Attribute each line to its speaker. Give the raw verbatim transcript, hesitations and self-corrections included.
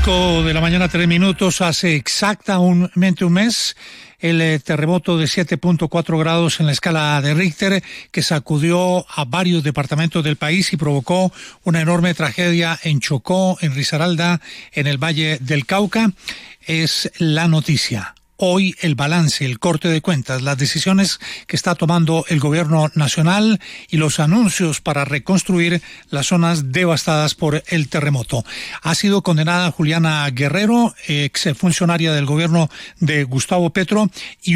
Speaker 1: Cinco de la mañana, tres minutos, hace exactamente un mes, el terremoto de siete punto cuatro grados en la escala de Richter que sacudió a varios departamentos del país y provocó una enorme tragedia en Chocó, en Risaralda, en el Valle del Cauca, es la noticia. Hoy el balance, el corte de cuentas, las decisiones que está tomando el gobierno nacional y los anuncios para reconstruir las zonas devastadas por el terremoto. Ha sido condenada Juliana Guerrero, ex funcionaria del gobierno de Gustavo Petro, y